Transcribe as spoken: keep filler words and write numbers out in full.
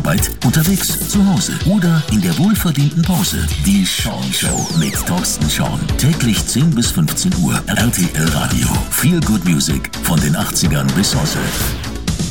Arbeit, unterwegs, zu Hause oder in der wohlverdienten Pause. Die Sean Show mit Thorsten Sean. Täglich zehn bis fünfzehn Uhr. R T L Radio. Feel Good Music von den achtzigern bis heute.